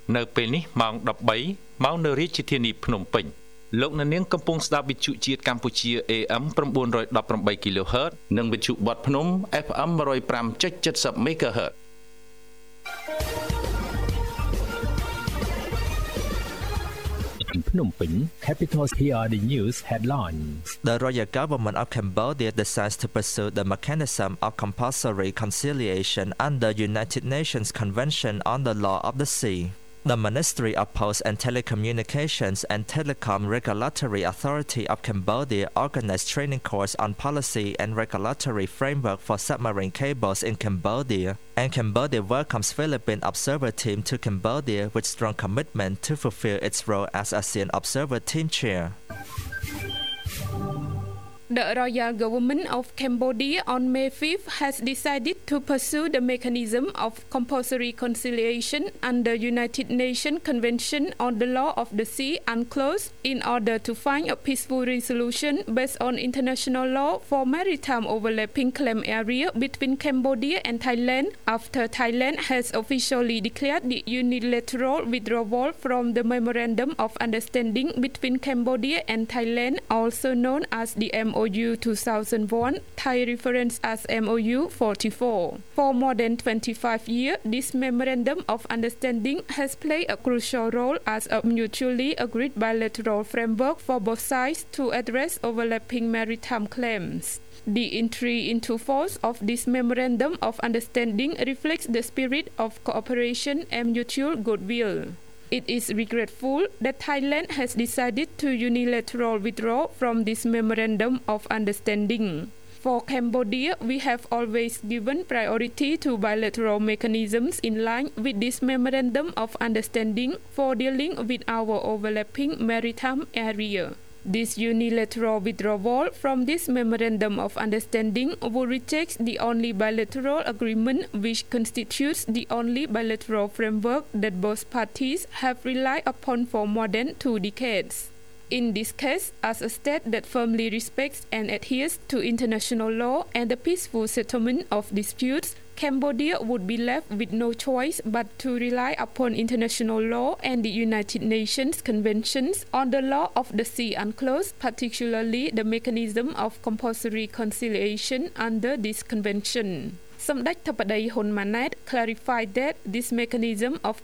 នៅពេលនេះម៉ោង13ម៉ោងនៅរាជធានីភ្នំពេញលោកអ្នកនាងកំពុងស្ដាប់វិទ្យុជាតិកម្ពុជា AM 918 kHz និងវិទ្យុបទភ្នំ FM 105.70 MHz Phnom Penh, Capital PRD News headlines. The royal government of Cambodia decides to pursue the mechanism of compulsory conciliation under United Nations Convention on the Law of the Sea. The Ministry of Posts and Telecommunications and Telecom Regulatory Authority of Cambodia organized training course on policy and regulatory framework for submarine cables in Cambodia, and Cambodia welcomes Philippine Observer Team to Cambodia with strong commitment to fulfill its role as ASEAN Observer Team Chair. The royal government of Cambodia on May 5th has decided to pursue the mechanism of compulsory conciliation under United Nations Convention on the Law of the Sea UNCLOS in order to find a peaceful resolution based on international law for maritime overlapping claim area between Cambodia and Thailand after Thailand has officially declared the unilateral withdrawal from the Memorandum of Understanding between Cambodia and Thailand, also known as the MOU 2001, Thai reference as MOU 44. For more than 25 years, this Memorandum of Understanding has played a crucial role as a mutually agreed bilateral framework for both sides to address overlapping maritime claims. The entry into force of this Memorandum of Understanding reflects the spirit of cooperation and mutual goodwill. It is regretful that Thailand has decided to unilaterally withdraw from this Memorandum of Understanding. For Cambodia, we have always given priority to bilateral mechanisms in line with this Memorandum of Understanding for dealing with our overlapping maritime area. This unilateral withdrawal from this Memorandum of Understanding would reject the only bilateral agreement which constitutes the only bilateral framework that both parties have relied upon for more than 2 decades. In this case, as a state that firmly respects and adheres to international law and the peaceful settlement of disputes, Cambodia would be left with no choice but to rely upon international law and the United Nations Conventions on the Law of the Sea UNCLOS, particularly the mechanism of compulsory conciliation under this convention. សម្ដេចធិបតីហ៊ុនម៉ាណែត clarified that this mechanism of